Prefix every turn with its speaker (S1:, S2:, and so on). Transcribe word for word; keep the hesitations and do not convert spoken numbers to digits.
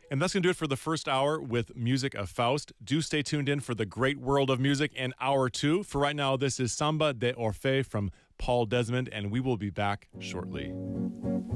S1: And that's going to do it for the first hour with Music of Faust. Do stay tuned in for the great world of music in hour two. For right now, this is Samba de Orfeo from Paul Desmond, and we will be back shortly.